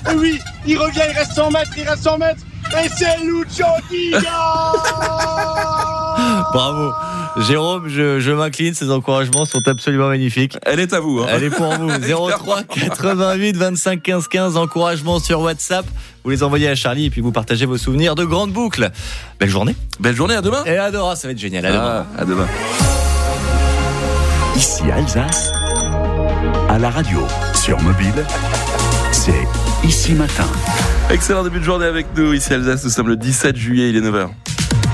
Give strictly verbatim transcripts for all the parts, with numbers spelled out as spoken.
Et oui, il revient, il reste cent mètres, il reste cent mètres. Et c'est Lucio qui gagne. Bravo Jérôme, je, je m'incline, ces encouragements sont absolument magnifiques. Elle est à vous. Hein. Elle est pour vous. zéro trois quatre-vingt-huit vingt-cinq quinze quinze, encouragements sur WhatsApp. Vous les envoyez à Charlie et puis vous partagez vos souvenirs de grandes boucles. Belle journée. Belle journée, à demain. Et à demain, ça va être génial. À demain. Ah, à demain. Ici Alsace, à la radio, sur mobile, c'est Ici Matin. Excellent début de journée avec nous, ici Alsace, nous sommes le dix-sept juillet, il est neuf heures.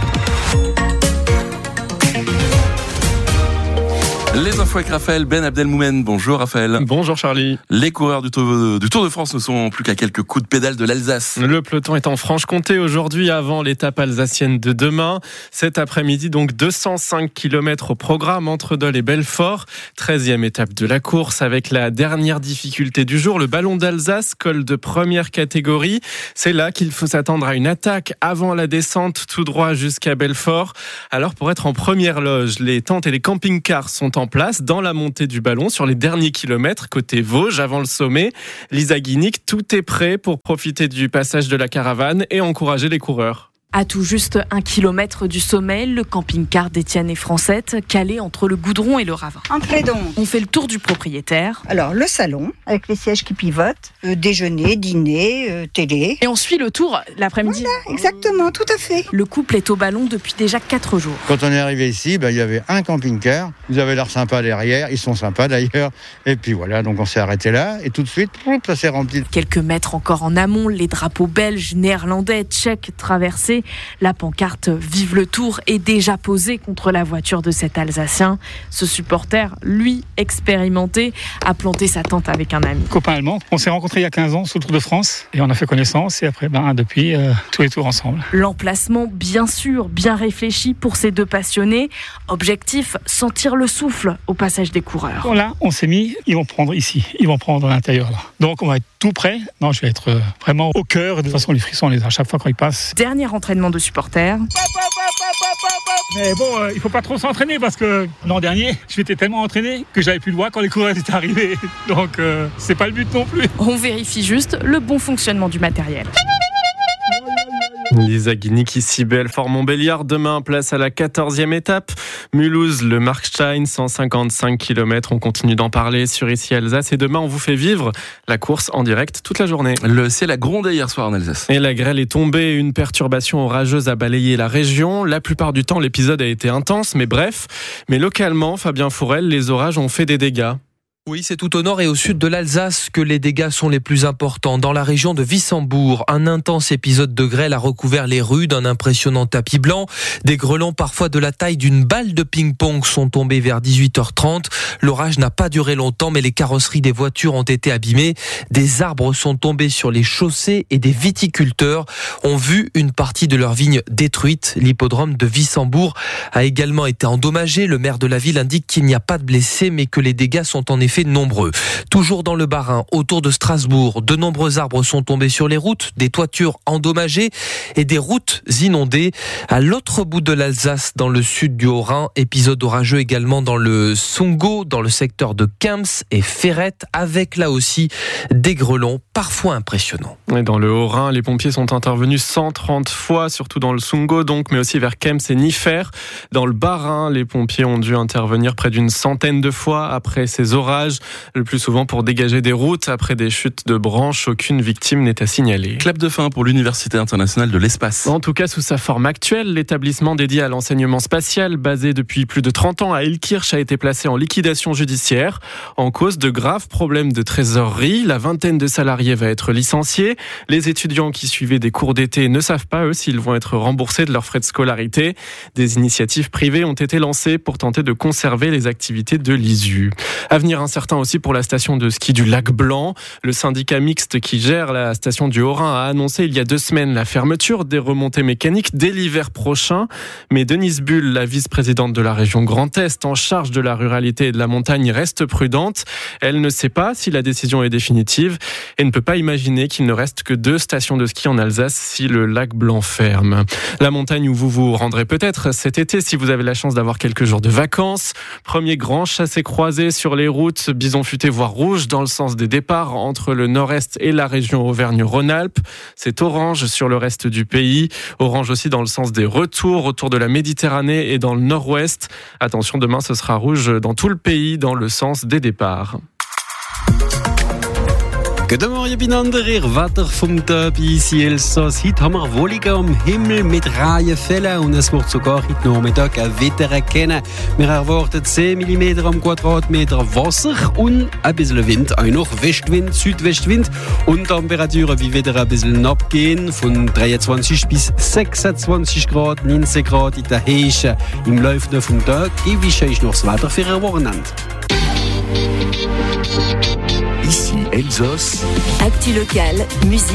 Les infos avec Raphaël Ben Abdelmoumen. Bonjour Raphaël. Bonjour Charlie. Les coureurs du Tour, du Tour de France ne sont plus qu'à quelques coups de pédale de l'Alsace. Le peloton est en Franche-Comté aujourd'hui avant l'étape alsacienne de demain. Cet après-midi, donc deux cent cinq kilomètres au programme entre Dole et Belfort. treizième étape de la course avec la dernière difficulté du jour, le ballon d'Alsace, col de première catégorie. C'est là qu'il faut s'attendre à une attaque avant la descente tout droit jusqu'à Belfort. Alors pour être en première loge, les tentes et les camping-cars sont en place dans la montée du ballon sur les derniers kilomètres côté Vosges avant le sommet. Lisa Guinic, tout est prêt pour profiter du passage de la caravane et encourager les coureurs. À tout juste un kilomètre du sommet, le camping-car d'Étienne et Francette, calé entre le goudron et le ravin. Entrez donc. On fait le tour du propriétaire. Alors, le salon, avec les sièges qui pivotent, euh, déjeuner, dîner, euh, télé. Et on suit le tour l'après-midi. Voilà, exactement, tout à fait. Le couple est au ballon depuis déjà quatre jours. Quand on est arrivé ici, ben, il y avait un camping-car. Vous avez l'air sympa derrière, ils sont sympas d'ailleurs. Et puis voilà, donc on s'est arrêté là et tout de suite, ça s'est rempli. Quelques mètres encore en amont, les drapeaux belges, néerlandais, tchèques traversés. La pancarte « Vive le Tour » est déjà posée contre la voiture de cet Alsacien. Ce supporter, lui, expérimenté, a planté sa tente avec un ami. Copain allemand. On s'est rencontrés il y a quinze ans sous le Tour de France et on a fait connaissance et après, ben, depuis, euh, tous les tours ensemble. L'emplacement, bien sûr, bien réfléchi pour ces deux passionnés. Objectif, sentir le souffle au passage des coureurs. Bon, là, on s'est mis, ils vont prendre ici, ils vont prendre à l'intérieur là. Donc on va être tout prêt. Non, je vais être euh, vraiment au cœur. De toute façon, les frissons, on les a à chaque fois quand ils passent. Dernier entraînement de supporters. Mais bon, euh, il faut pas trop s'entraîner parce que l'an dernier, je m'étais tellement entraîné que j'avais plus le droit quand les coureurs étaient arrivés. Donc euh, c'est pas le but non plus. On vérifie juste le bon fonctionnement du matériel. Lisa Guinic ici, Belfort-Montbéliard. Demain, place à la quatorzième étape. Mulhouse, le Markstein, cent cinquante-cinq kilomètres. On continue d'en parler sur Ici Alsace. Et demain, on vous fait vivre la course en direct toute la journée. Le ciel a grondé hier soir en Alsace. Et la grêle est tombée. Une perturbation orageuse a balayé la région. La plupart du temps, l'épisode a été intense, mais bref. Mais localement, Fabien Fourel, les orages ont fait des dégâts. Oui, c'est tout au nord et au sud de l'Alsace que les dégâts sont les plus importants. Dans la région de Wissembourg, un intense épisode de grêle a recouvert les rues d'un impressionnant tapis blanc. Des grêlons parfois de la taille d'une balle de ping-pong sont tombés vers dix-huit heures trente. L'orage n'a pas duré longtemps, mais les carrosseries des voitures ont été abîmées. Des arbres sont tombés sur les chaussées et des viticulteurs ont vu une partie de leurs vignes détruites. L'hippodrome de Wissembourg a également été endommagé. Le maire de la ville indique qu'il n'y a pas de blessés, mais que les dégâts sont en effet nombreux. Toujours dans le Bas-Rhin, autour de Strasbourg, de nombreux arbres sont tombés sur les routes, des toitures endommagées et des routes inondées. À l'autre bout de l'Alsace, dans le sud du Haut-Rhin, épisode orageux également dans le Sungo, dans le secteur de Kems et Ferrette, avec là aussi des grêlons parfois impressionnants. Et dans le Haut-Rhin, les pompiers sont intervenus cent trente fois, surtout dans le Sungo donc, mais aussi vers Kems et Niffer. Dans le Bas-Rhin, les pompiers ont dû intervenir près d'une centaine de fois après ces orages. Le plus souvent pour dégager des routes. Après des chutes de branches, aucune victime n'est à signaler. Clap de fin pour l'Université internationale de l'espace. En tout cas, sous sa forme actuelle, l'établissement dédié à l'enseignement spatial, basé depuis plus de trente ans à Illkirch, a été placé en liquidation judiciaire. En cause de graves problèmes de trésorerie, la vingtaine de salariés va être licenciée. Les étudiants qui suivaient des cours d'été ne savent pas, eux, s'ils vont être remboursés de leurs frais de scolarité. Des initiatives privées ont été lancées pour tenter de conserver les activités de l'I S U. Avenir incertain aussi pour la station de ski du Lac Blanc. Le syndicat mixte qui gère la station du Haut-Rhin a annoncé il y a deux semaines la fermeture des remontées mécaniques dès l'hiver prochain. Mais Denise Bull, la vice-présidente de la région Grand Est en charge de la ruralité et de la montagne, reste prudente. Elle ne sait pas si la décision est définitive et ne peut pas imaginer qu'il ne reste que deux stations de ski en Alsace si le Lac Blanc ferme. La montagne où vous vous rendrez peut-être cet été si vous avez la chance d'avoir quelques jours de vacances. Premier grand chassé-croisé sur les routes route, bison futé voire rouge dans le sens des départs entre le nord-est et la région Auvergne-Rhône-Alpes. C'est orange sur le reste du pays. Orange aussi dans le sens des retours autour de la Méditerranée et dans le nord-ouest. Attention, demain ce sera rouge dans tout le pays dans le sens des départs. Guten Morgen miteinander, ihr Wetter vom Derby ins Elsass. Heute haben wir Wolligen am Himmel mit Reihenfällen und es wird sogar heute Nachmittag ein Wetter erkennen. Wir erwarten zehn Millimeter am Quadratmeter Wasser und ein bisschen Wind, auch noch Westwind, Südwestwind und Temperaturen wie wieder ein bisschen abgehen von dreiundzwanzig bis sechsundzwanzig Grad, neunzehn Grad in der Heische. Im Laufe vom Tag gewische ich noch das Wetter für ein Wochenende. Ici Elsass. Actu locale, musique.